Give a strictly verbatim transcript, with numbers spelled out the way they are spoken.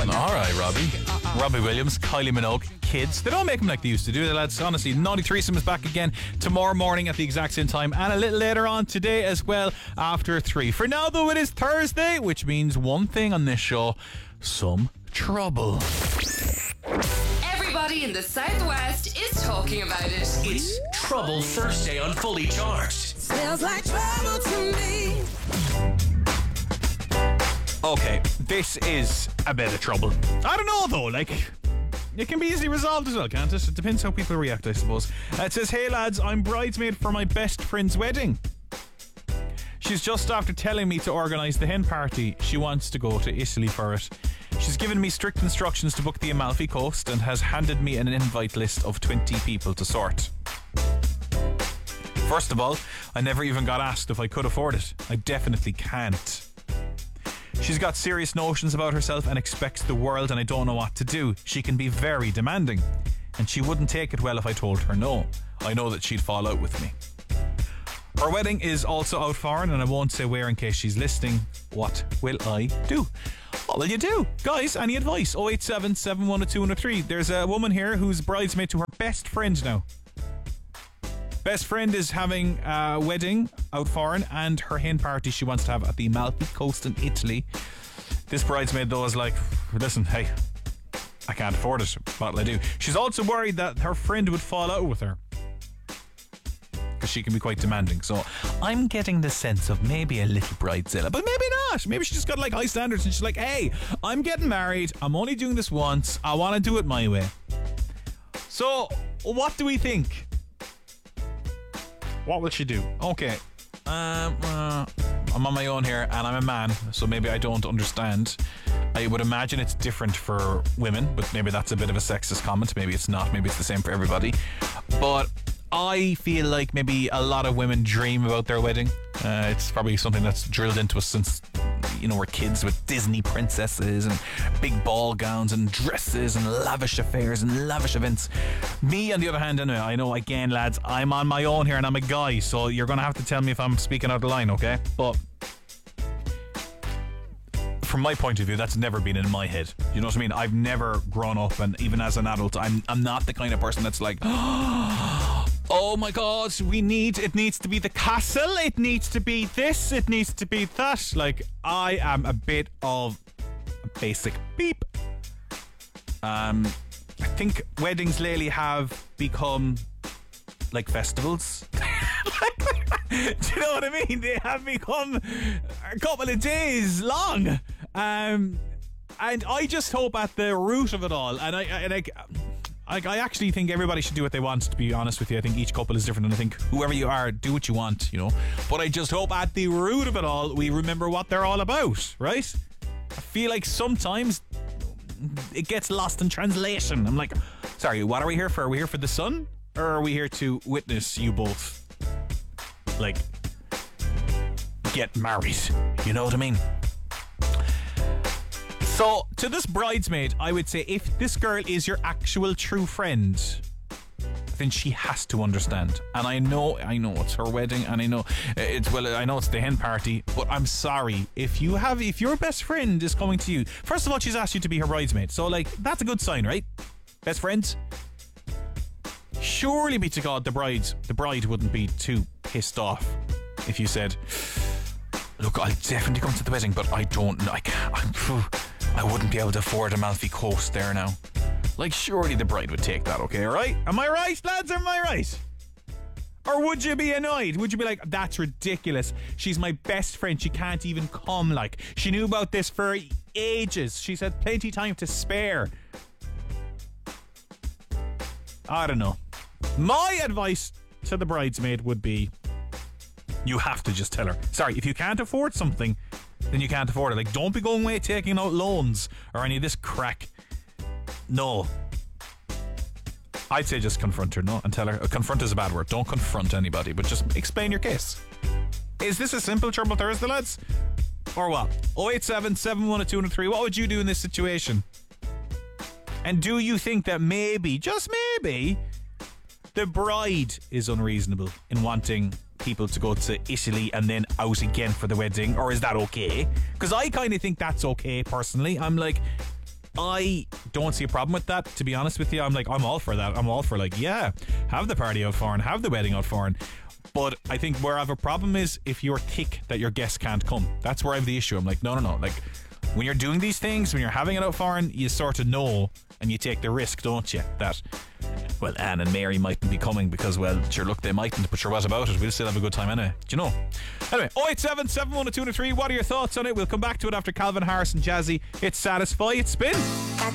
Alright, Robbie. Robbie Williams, Kylie Minogue, kids. They don't make them like they used to do, they lads. Honestly, Naughty Threesome is back again tomorrow morning at the exact same time, and a little later on today as well after three. For now, though, it is Thursday, which means one thing on this show: some trouble. Everybody in the Southwest is talking about it. It's Trouble Thursday on Fully Charged. Smells like trouble to me. Okay, this is a bit of trouble. I don't know though, like, it can be easily resolved as well, can't it? It depends how people react, I suppose. Uh, it says, hey lads, I'm bridesmaid for my best friend's wedding. She's just after telling me to organise the hen party. She wants to go to Italy for it. She's given me strict instructions to book the Amalfi Coast and has handed me an invite list of twenty people to sort. First of all, I never even got asked if I could afford it. I definitely can't. She's got serious notions about herself and expects the world, and I don't know what to do. She can be very demanding, and she wouldn't take it well if I told her no. I know that she'd fall out with me. Her wedding is also out foreign, and I won't say where in case she's listening. What will I do? What will you do? Guys, any advice? oh eight seven, seven one two, one oh three. There's a woman here who's bridesmaid to her best friend now. Best friend is having a wedding out foreign, and her hen party she wants to have at the Amalfi Coast in Italy. This bridesmaid though is like, listen, hey, I can't afford it. What'll I do? She's also worried that her friend would fall out with her, because she can be quite demanding. So I'm getting the sense of maybe a little bridezilla, but maybe not. Maybe she just got like high standards and she's like, hey, I'm getting married, I'm only doing this once, I want to do it my way. So what do we think? What will she do? Okay, um, uh, I'm on my own here, and I'm a man, so maybe I don't understand. I would imagine it's different for women, but maybe that's a bit of a sexist comment. Maybe it's not. Maybe it's the same for everybody. But I feel like maybe a lot of women dream about their wedding. Uh, it's probably something that's drilled into us since, you know, we're kids, with Disney princesses and big ball gowns and dresses and lavish affairs and lavish events. Me, on the other hand, anyway, I know, again, lads, I'm on my own here and I'm a guy, so you're going to have to tell me if I'm speaking out of line, okay? But from my point of view, that's never been in my head. You know what I mean? I've never grown up, and even as an adult, I'm I'm not the kind of person that's like, oh my god, we need, it needs to be the castle, it needs to be this, it needs to be that. Like, I am a bit of a basic beep. Um, I think weddings lately have become like festivals. Do you know what I mean? They have become a couple of days long. Um, and I just hope at the root of it all, and I, and I, I, I actually think everybody should do what they want, to be honest with you. I think each couple is different, and I think whoever you are, do what you want, you know. But I just hope at the root of it all, we remember what they're all about, right? I feel like sometimes it gets lost in translation. I'm like, sorry, what are we here for? Are we here for the sun? Or are we here to witness you both, like, get married? You know what I mean? So, to this bridesmaid, I would say, if this girl is your actual true friend, then she has to understand. And I know, I know it's her wedding, and I know it's, well, I know it's the hen party, but I'm sorry, if you have, if your best friend is coming to you, first of all, she's asked you to be her bridesmaid, so like, that's a good sign, right? Best friends? Surely be to God, the bride, the bride wouldn't be too pissed off if you said, look, I'll definitely come to the wedding, but I don't know, I can't, I'm, I wouldn't be able to afford Amalfi Coast there now. Like, surely the bride would take that, okay, right? Am I right, lads? Am I right? Or would you be annoyed? Would you be like, that's ridiculous, she's my best friend, she can't even come, like, she knew about this for ages, she's had plenty of time to spare. I don't know. My advice to the bridesmaid would be, you have to just tell her, sorry, if you can't afford something, then you can't afford it. Like, don't be going away taking out loans or any of this crack. No. I'd say just confront her, no, and tell her. Uh, confront is a bad word. Don't confront anybody, but just explain your case. Is this a simple Trouble Thursday, lads? Or what? oh eight seven, seven one two, one oh three. What would you do in this situation? And do you think that maybe, just maybe, the bride is unreasonable in wanting people to go to Italy and then out again for the wedding? Or is that okay? Because I kind of think that's okay, personally. I'm like, I don't see a problem with that, to be honest with you. I'm like, I'm all for that. I'm all for like, yeah, have the party out foreign, have the wedding out foreign. But I think where I have a problem is if you're thick that your guests can't come. That's where I have the issue. I'm like, no, no, no. Like, when you're doing these things, when you're having it out foreign, you sort of know and you take the risk, don't you? That, well, Anne and Mary mightn't be coming because, well, sure, look, they mightn't, but sure, what about it? We'll still have a good time anyway. Do you know? Anyway, oh eight seven, seven one two three. What are your thoughts on it? We'll come back to it after Calvin Harris and Jazzy. It's Satisfy, it's Spin.